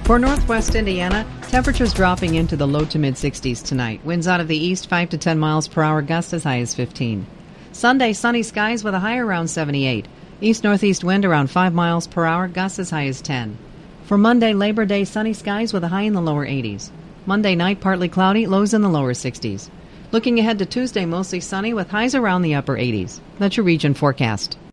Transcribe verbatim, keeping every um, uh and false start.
For northwest Indiana, temperatures dropping into the low to mid sixties tonight. Winds out of the east five to ten miles per hour, gusts as high as fifteen. Sunday, sunny skies with a high around seventy-eight. East-northeast wind around five miles per hour, gusts as high as ten. For Monday, Labor Day, sunny skies with a high in the lower eighties. Monday night, partly cloudy, lows in the lower sixties. Looking ahead to Tuesday, mostly sunny with highs around the upper eighties. That's your region forecast.